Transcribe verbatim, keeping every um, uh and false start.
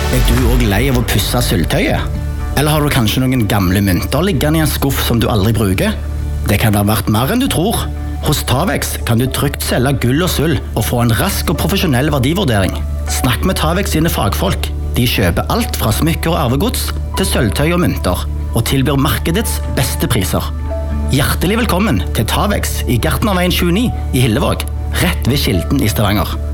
Er du også lei av å pusse sølvtøyet? Eller har du kanskje noen gamle mynter liggende i en skuff som du aldri bruker? Det kan være verdt mer enn du tror. Hos Tavex kan du trygt selge gull og sølv og få en rask og profesjonell verdivurdering. Snakk med Tavex sine fagfolk. De kjøper alt fra smykker og arvegods til sølvtøy og mynter, og tilbyr markedets beste priser. Hjertelig velkommen til Tavex i Gartnerveien tjueni i Hillevåg, rett ved Kilden i Stavanger.